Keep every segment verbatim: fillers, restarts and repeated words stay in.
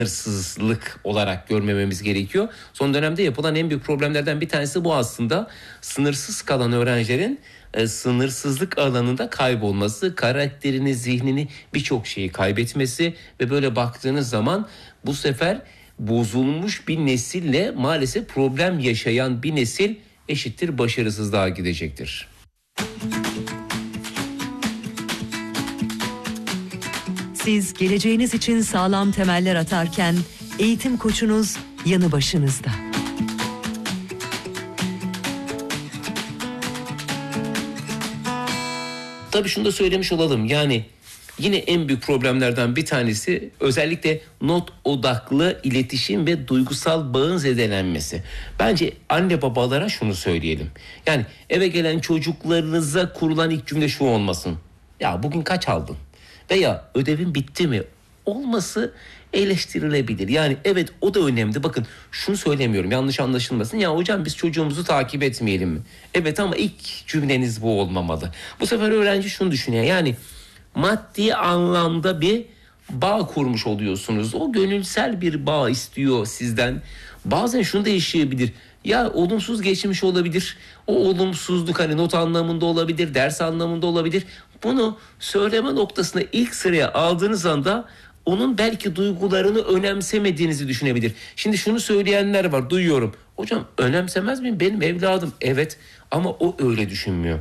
sınırsızlık olarak görmememiz gerekiyor. Son dönemde yapılan en büyük problemlerden bir tanesi bu aslında. Sınırsız kalan öğrencilerin e, sınırsızlık alanında kaybolması, karakterini, zihnini, birçok şeyi kaybetmesi ve böyle baktığınız zaman bu sefer bozulmuş bir nesille maalesef problem yaşayan bir nesil eşittir başarısızlığa gidecektir. Siz geleceğiniz için sağlam temeller atarken eğitim koçunuz yanı başınızda. Tabii şunu da söylemiş olalım. Yani yine en büyük problemlerden bir tanesi özellikle not odaklı iletişim ve duygusal bağın zedelenmesi. Bence anne babalara şunu söyleyelim. Yani eve gelen çocuklarınıza kurulan ilk cümle şu olmasın: ya bugün kaç aldın? Veya ödevin bitti mi? Olması eleştirilebilir. Yani evet, o da önemli. Bakın şunu söylemiyorum, yanlış anlaşılmasın. Ya hocam biz çocuğumuzu takip etmeyelim mi? Evet, ama ilk cümleniz bu olmamalı. Bu sefer öğrenci şunu düşünüyor. Yani maddi anlamda bir bağ kurmuş oluyorsunuz. O gönülsel bir bağ istiyor sizden. Bazen şunu da yaşayabilir. Ya olumsuz geçmiş olabilir. O olumsuzluk hani not anlamında olabilir, ders anlamında olabilir. Bunu söyleme noktasında ilk sıraya aldığınız anda onun belki duygularını önemsemediğinizi düşünebilir. Şimdi şunu söyleyenler var, duyuyorum. Hocam önemsemez miyim? Benim evladım. Evet, ama o öyle düşünmüyor.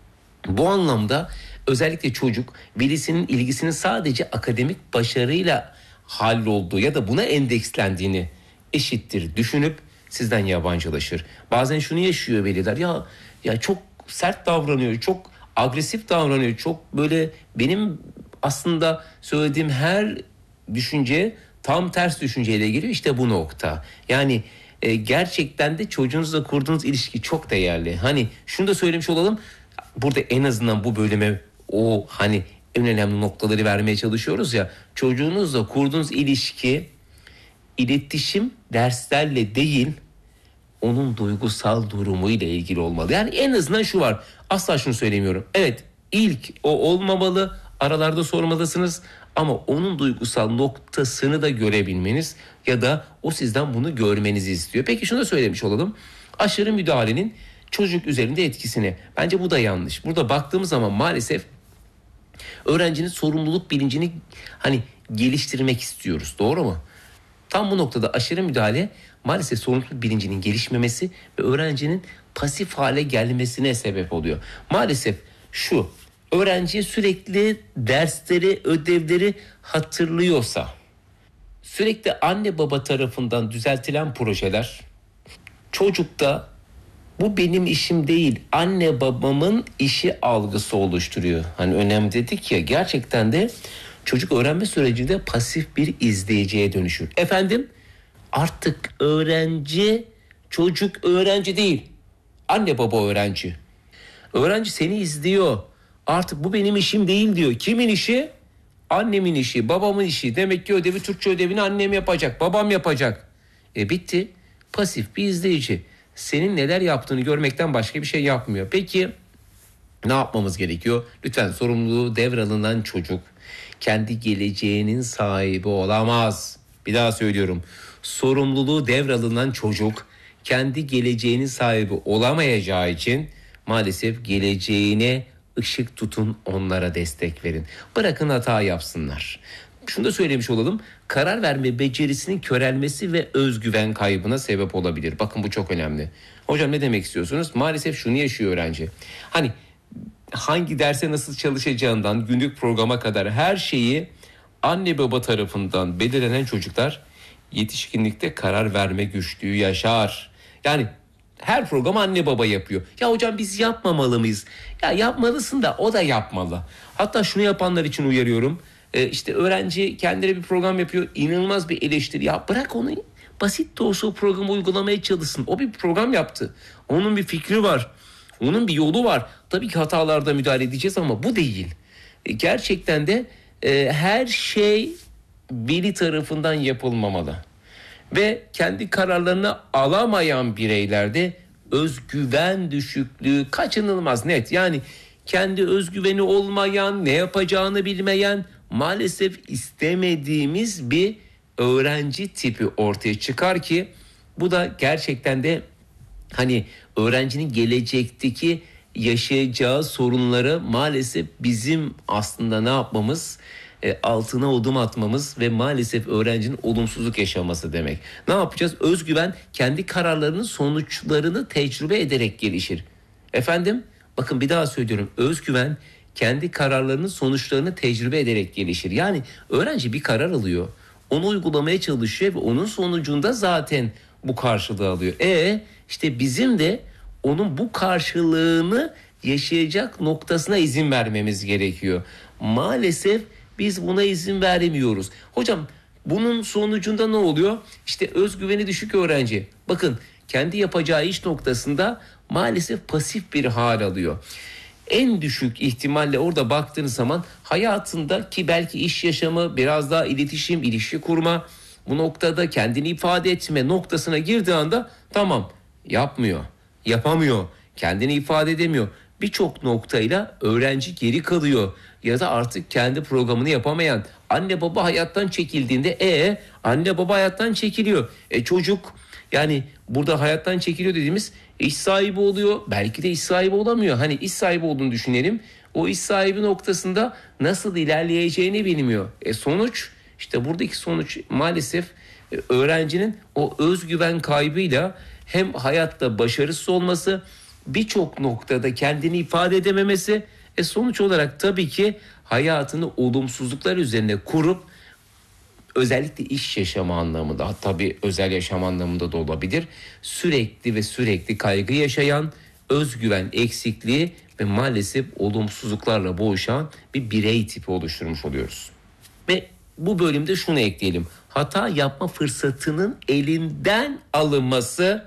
Bu anlamda özellikle çocuk velisinin ilgisinin sadece akademik başarıyla hallolduğu ya da buna endekslendiğini eşittir düşünüp sizden yabancılaşır. Bazen şunu yaşıyor veliler. Ya ya çok sert davranıyor, çok agresif davranıyor, çok böyle benim aslında söylediğim her düşünce tam ters düşünceyle geliyor. İşte bu nokta. Yani e, gerçekten de çocuğunuzla kurduğunuz ilişki çok değerli. Hani şunu da söylemiş olalım. Burada en azından bu bölüme o hani en önemli noktaları vermeye çalışıyoruz ya. Çocuğunuzla kurduğunuz ilişki iletişim derslerle değil, onun duygusal durumu ile ilgili olmalı. Yani en azından şu var. Asla şunu söylemiyorum. Evet, ilk o olmamalı. Aralarda sormalısınız. Ama onun duygusal noktasını da görebilmeniz ya da o sizden bunu görmenizi istiyor. Peki şunu da söylemiş olalım. Aşırı müdahalenin çocuk üzerinde etkisini. Bence bu da yanlış. Burada baktığımız zaman maalesef öğrencinin sorumluluk bilincini hani geliştirmek istiyoruz. Doğru mu? Tam bu noktada aşırı müdahale maalesef sorumluluk bilincinin gelişmemesi ve öğrencinin pasif hale gelmesine sebep oluyor. Maalesef şu, öğrenci sürekli dersleri, ödevleri hatırlıyorsa, sürekli anne baba tarafından düzeltilen projeler çocukta bu benim işim değil, anne babamın işi algısı oluşturuyor. Hani önemli dedik ya, gerçekten de çocuk öğrenme sürecinde pasif bir izleyiciye dönüşür. Efendim, artık öğrenci, çocuk öğrenci değil, anne baba öğrenci. Öğrenci seni izliyor. Artık bu benim işim değil diyor. Kimin işi? Annemin işi, babamın işi. Demek ki ödevi, Türkçe ödevini annem yapacak, babam yapacak. E bitti. Pasif bir izleyici. Senin neler yaptığını görmekten başka bir şey yapmıyor. Peki ne yapmamız gerekiyor? Lütfen, sorumluluğu devralınan çocuk kendi geleceğinin sahibi olamaz. Bir daha söylüyorum. Sorumluluğu devralınan çocuk kendi geleceğinin sahibi olamayacağı için maalesef geleceğine ışık tutun, onlara destek verin. Bırakın hata yapsınlar. Şunu da söylemiş olalım. Karar verme becerisinin körelmesi ve özgüven kaybına sebep olabilir. Bakın bu çok önemli. Hocam ne demek istiyorsunuz? Maalesef şunu yaşıyor öğrenci. Hani hangi derse nasıl çalışacağından günlük programa kadar her şeyi anne baba tarafından belirlenen çocuklar yetişkinlikte karar verme güçlüğü yaşar. Yani her program anne baba yapıyor. Ya hocam biz yapmamalı mıyız? Ya yapmalısın da o da yapmalı. Hatta şunu yapanlar için uyarıyorum. Ee, işte öğrenci kendine bir program yapıyor. İnanılmaz bir eleştiri. Ya bırak onu, basit de olsa o programı uygulamaya çalışsın. O bir program yaptı. Onun bir fikri var. Onun bir yolu var. Tabii ki hatalarda müdahale edeceğiz ama bu değil. E, gerçekten de e, her şey veli tarafından yapılmamalı. Ve kendi kararlarını alamayan bireylerde özgüven düşüklüğü kaçınılmaz, net. Yani kendi özgüveni olmayan, ne yapacağını bilmeyen, maalesef istemediğimiz bir öğrenci tipi ortaya çıkar ki bu da gerçekten de hani öğrencinin gelecekteki yaşayacağı sorunları maalesef bizim aslında ne yapmamız, e, altına odum atmamız ve maalesef öğrencinin olumsuzluk yaşaması demek. Ne yapacağız? Özgüven kendi kararlarının sonuçlarını tecrübe ederek gelişir. Efendim, bakın bir daha söylüyorum. Özgüven kendi kararlarının sonuçlarını tecrübe ederek gelişir. Yani öğrenci bir karar alıyor, onu uygulamaya çalışıyor ve onun sonucunda zaten bu karşılığı alıyor. E işte bizim de onun bu karşılığını yaşayacak noktasına izin vermemiz gerekiyor. Maalesef biz buna izin veremiyoruz. Hocam bunun sonucunda ne oluyor? İşte özgüveni düşük öğrenci. Bakın kendi yapacağı iş noktasında maalesef pasif bir hal alıyor. En düşük ihtimalle orada baktığınız zaman hayatındaki belki iş yaşamı, biraz daha iletişim, ilişki kurma, bu noktada kendini ifade etme noktasına girdiği anda tamam yapmıyor, yapamıyor, kendini ifade edemiyor. Birçok noktayla öğrenci geri kalıyor ya da artık kendi programını yapamayan, anne baba hayattan çekildiğinde e anne baba hayattan çekiliyor. E çocuk yani burada hayattan çekiliyor dediğimiz iş sahibi oluyor, belki de iş sahibi olamıyor. Hani iş sahibi olduğunu düşünelim. O iş sahibi noktasında nasıl ilerleyeceğini bilmiyor. E sonuç işte buradaki sonuç maalesef öğrencinin o özgüven kaybıyla hem hayatta başarısız olması, birçok noktada kendini ifade edememesi, e sonuç olarak tabii ki hayatını olumsuzluklar üzerine kurup özellikle iş yaşamı anlamında, tabii özel yaşam anlamında da olabilir, sürekli ve sürekli kaygı yaşayan, özgüven eksikliği ve maalesef olumsuzluklarla boğuşan bir birey tipi oluşturmuş oluyoruz. Ve bu bölümde şunu ekleyelim. Hata yapma fırsatının elinden alınması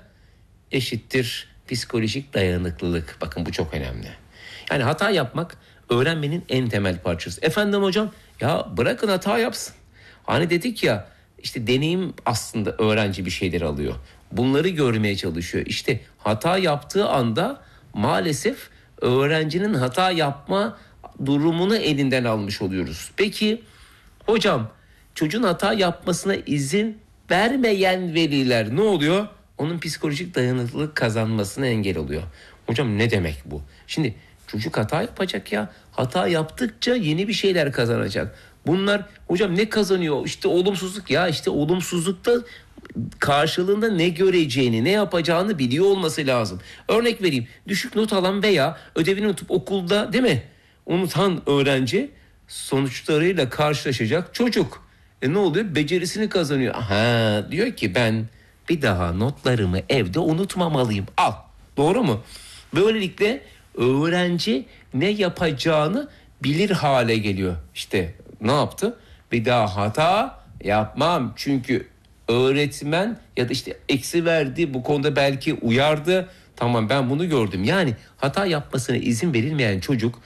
eşittir psikolojik dayanıklılık. Bakın bu çok önemli. Yani hata yapmak öğrenmenin en temel parçası. Efendim hocam ya bırakın hata yapsın. Hani dedik ya işte deneyim aslında öğrenci bir şeyler alıyor. Bunları görmeye çalışıyor. İşte hata yaptığı anda maalesef öğrencinin hata yapma durumunu elinden almış oluyoruz. Peki hocam çocuğun hata yapmasına izin vermeyen veliler ne oluyor? Onun psikolojik dayanıklılık kazanmasına engel oluyor. Hocam ne demek bu? Şimdi çocuk hata yapacak ya. Hata yaptıkça yeni bir şeyler kazanacak. Bunlar hocam ne kazanıyor? İşte olumsuzluk ya işte olumsuzlukta karşılığında ne göreceğini, ne yapacağını biliyor olması lazım. Örnek vereyim. Düşük not alan veya ödevini unutup okulda değil mi? Unutan öğrenci sonuçlarıyla karşılaşacak çocuk. E ne oluyor? Becerisini kazanıyor. Ha diyor ki ben bir daha notlarımı evde unutmamalıyım. Al. Doğru mu? Böylelikle öğrenci ne yapacağını bilir hale geliyor. İşte ne yaptı? Bir daha hata yapmam. Çünkü öğretmen ya da işte eksi verdi, bu konuda belki uyardı. Tamam ben bunu gördüm. Yani hata yapmasına izin verilmeyen çocuk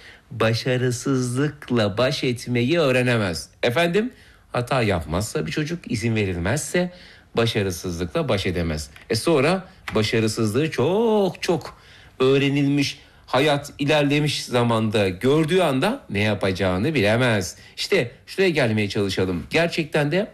başarısızlıkla baş etmeyi öğrenemez. Efendim hata yapmazsa bir çocuk, izin verilmezse başarısızlıkla baş edemez. E sonra başarısızlığı çok çok öğrenilmiş, hayat ilerlemiş zamanda gördüğü anda ne yapacağını bilemez. İşte şuraya gelmeye çalışalım. Gerçekten de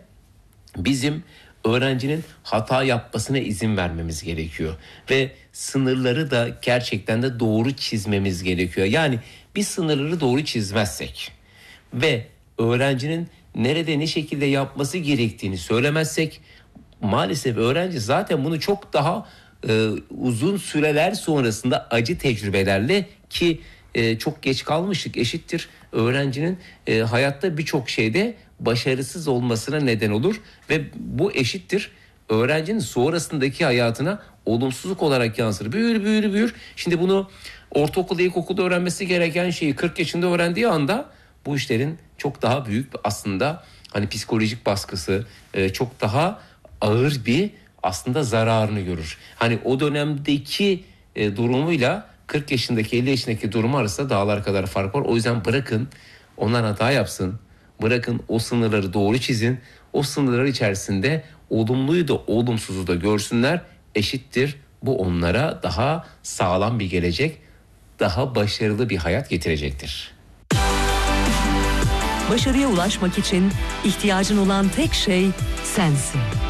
bizim öğrencinin hata yapmasına izin vermemiz gerekiyor. Ve sınırları da gerçekten de doğru çizmemiz gerekiyor. Yani biz sınırları doğru çizmezsek ve öğrencinin nerede ne şekilde yapması gerektiğini söylemezsek maalesef öğrenci zaten bunu çok daha e, uzun süreler sonrasında acı tecrübelerle ki e, çok geç kalmıştık eşittir öğrencinin e, hayatta birçok şeyde başarısız olmasına neden olur ve bu eşittir öğrencinin sonrasındaki hayatına olumsuzluk olarak yansır. Büyür büyür büyür. Şimdi bunu ortaokulda, ilkokulda öğrenmesi gereken şeyi kırk yaşında öğrendiği anda bu işlerin çok daha büyük aslında hani psikolojik baskısı, e, çok daha ağır bir aslında zararını görür. Hani o dönemdeki e, durumuyla kırk yaşındaki elli yaşındaki durumu arasında dağlar kadar fark var. O yüzden bırakın onlar hata yapsın. Bırakın o sınırları doğru çizin. O sınırlar içerisinde olumluyu da olumsuzu da görsünler. Eşittir bu onlara daha sağlam bir gelecek, daha başarılı bir hayat getirecektir. Başarıya ulaşmak için ihtiyacın olan tek şey sensin.